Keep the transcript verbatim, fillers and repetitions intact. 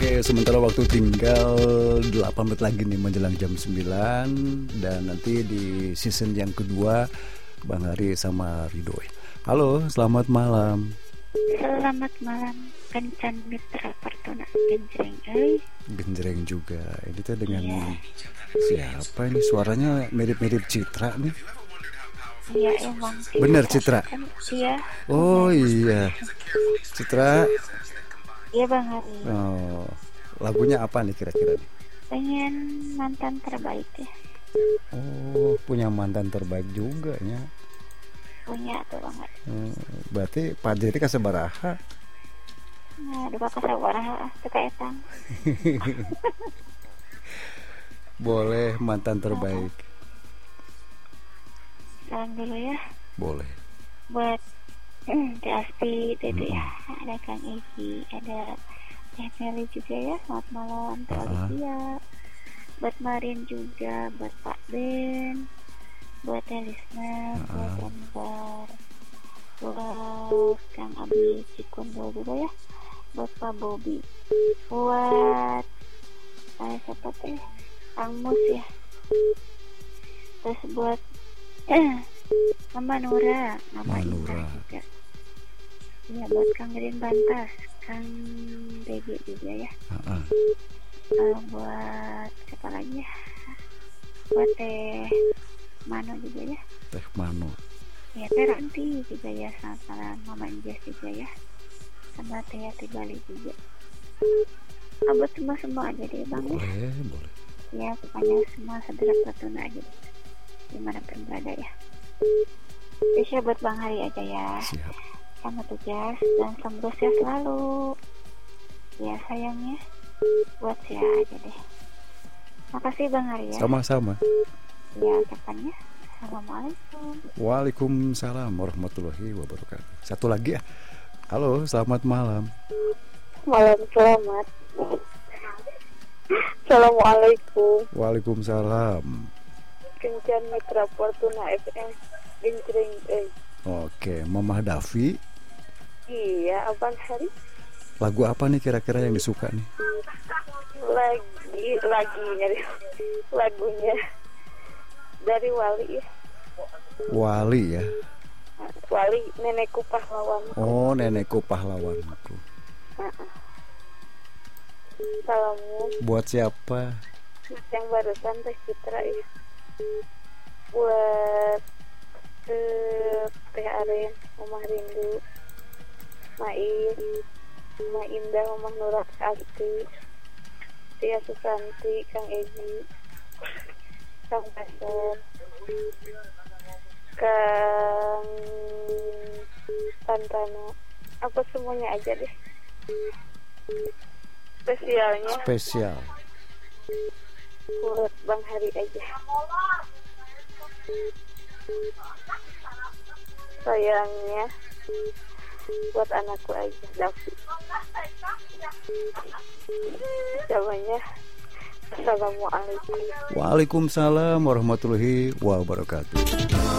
sementara waktu tinggal delapan menit lagi nih menjelang jam sembilan. Dan nanti di season yang kedua Bang Hari sama Rido. Halo, selamat malam. Selamat malam, Kencan Mitra Partuna Genjreng euy. Genjreng juga. Ini tuh dengan Iya. siapa ini? Suaranya mirip-mirip Citra nih. Iya emang. Bener Citra? Kan, iya. Oh iya. Citra. Iya Bang Hari. Oh, lagunya apa nih kira-kira nih? Pengen mantan terbaik ya. Oh, punya mantan terbaik juga ya. Punya tuh Bang Hari. Hmm, berarti Pak Jiri kasebaraha. Nah, duka kasabaraha teu kaetang. Boleh mantan terbaik. Salam dulu ya Boleh. buat Teh Asti, Dede Mm-mm. ya, ada Kang Egi, ada Teh Meli juga ya. Selamat malam Teh Ah. Olivia. Buat Marin juga, buat Pak Ben, buat Teh Lisna, buat Ah. Anwar, buat Kang Abi Cikundul juga ya, buat Pak Bobi, buat eh, siapa teh Kang Mus ya, terus buat Mama Nura, Mama Nura. Indah juga. Iya, buat Kang Rin Bantas, Kang Dege juga ya. Ah, ah. Eh, buat siapa lagi ya? Buat Teh Mano juga ya. Teh Mano. Ya, Teh Ranti juga ya. Selamat malam, Mama Injas juga ya. Sama Teh Yati Bali juga. Ah, buat semua-semua aja deh Bang ya. Boleh, boleh. Ya, pokoknya semua sederhana Partuna aja deh. Dimanapun berada ya. Spesial buat Bang Hari aja ya. Siap. Sama tugas dan sembuh ya selalu. Ya sayangnya buat saya aja deh. Makasih Bang Hari ya. Sama-sama. Ya ucapannya Assalamualaikum. Waalaikumsalam warahmatullahi wabarakatuh. Satu lagi ya. Halo, selamat malam. Malam selamat. Assalamualaikum. Waalaikumsalam. Kencan Mitra Fortuna F M Genjreng eh. Oke, Mamah Davi. Iya Abang Hari. Lagu apa nih kira-kira yang disuka nih? Lagi lagi nyari lagunya dari Wali ya. Wali ya. Wali nenekku pahlawan. Oh, nenekku pahlawanku. Salamnya Buat siapa? yang barusan Teh Citra ya. Buat eh, Teh Aren, Mama Rindu, Main, Mama Indah, Mama Nura Asti, Tia Susanti, Kang Egi, Kang Pasar, Kang Tantano, apa semuanya aja deh. Spesialnya Spesial. buat Bang Hari aja. Sayangnya buat anakku aja, Davi. Namanya Assalamualaikum. Waalaikumsalam warahmatullahi wabarakatuh.